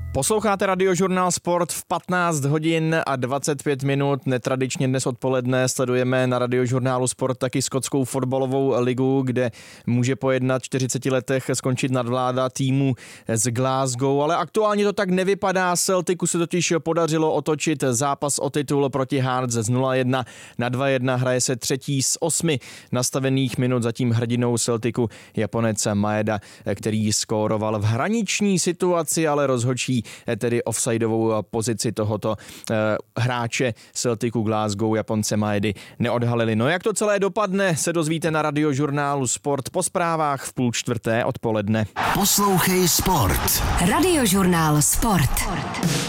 Posloucháte Radiožurnál Sport v 15 hodin a 25 minut. Netradičně dnes odpoledne sledujeme na Radiožurnálu Sport taky skotskou fotbalovou ligu, kde může po 41 letech skončit nadvláda týmu z Glasgow, ale aktuálně to tak nevypadá. Celticu se totiž podařilo otočit zápas o titul proti Hearts z 0-1 na 2-1. Hraje se třetí z 8 nastavených minut, zatím hrdinou Celticu Japonec Maeda, který skóroval v hraniční situaci, ale rozhodčí tedy offsideovou pozici tohoto hráče Celticu Glasgow Japonce Maedy neodhalili. No jak to celé dopadne, se dozvíte na Radiožurnálu Sport po zprávách v 3:30 odpoledne. Poslouchej Sport. Radiožurnál Sport.